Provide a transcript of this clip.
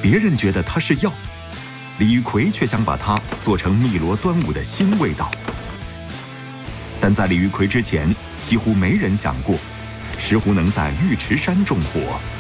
别人觉得它是药，李玉奎却想把它做成汨罗端午的新味道。但在李玉奎之前，几乎没人想过石斛能在玉池山种火。